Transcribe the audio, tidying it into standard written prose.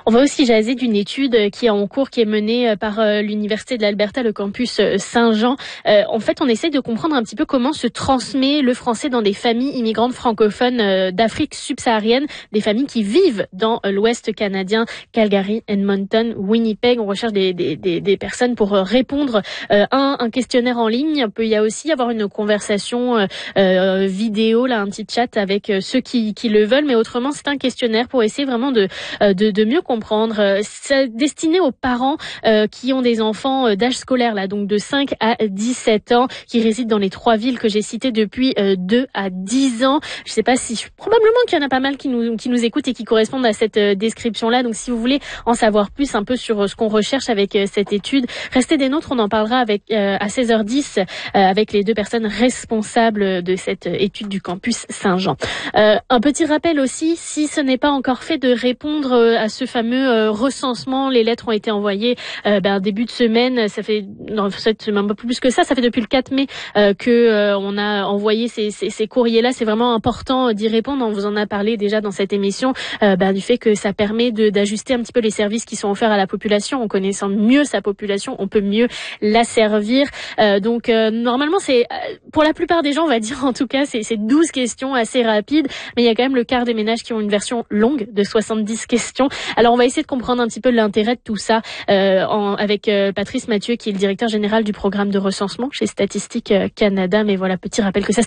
On va aussi jaser d'une étude qui est en cours, qui est menée par l'Université de l'Alberta, le campus Saint-Jean. En fait, on essaie de comprendre un petit peu comment se transmet le français dans des familles immigrantes francophones d'Afrique subsaharienne, des familles qui vivent dans l'Ouest canadien, Calgary, Edmonton, Winnipeg. On recherche des personnes pour répondre à un questionnaire en ligne. Il y a aussi avoir une conversation vidéo, là, un petit chat avec ceux qui le veulent, mais autrement, c'est un questionnaire pour essayer vraiment de mieux comprendre. C'est destiné aux parents qui ont des enfants d'âge scolaire, là, donc de 5 à 17 ans, qui résident dans les 3 villes que j'ai citées depuis 2 à 10 ans. Je sais pas si, probablement qu'il y en a pas mal qui nous écoutent et qui correspondent à cette description-là. Donc si vous voulez en savoir plus un peu sur ce qu'on recherche avec cette étude, restez des nôtres, on en parlera à 16h10 avec les 2 personnes responsables de cette étude du campus Saint-Jean. Un petit rappel aussi, si ce n'est pas encore fait, de répondre à ce fameux recensement. Les lettres ont été envoyées début de semaine. Ça fait même pas plus que ça. Ça fait depuis le 4 mai que on a envoyé ces courriers-là. C'est vraiment important d'y répondre. On vous en a parlé déjà dans cette émission du fait que ça permet d'ajuster un petit peu les services qui sont offerts à la population. En connaissant mieux sa population, on peut mieux la servir. Donc normalement, c'est pour la plupart des gens, on va dire en tout cas, c'est 12 questions assez rapides, mais il y a quand même le quart des ménages qui ont une version longue de 70 questions. Alors on va essayer de comprendre un petit peu l'intérêt de tout ça avec Patrice Mathieu, qui est le directeur général du programme de recensement chez Statistique Canada. Mais voilà, petit rappel que ça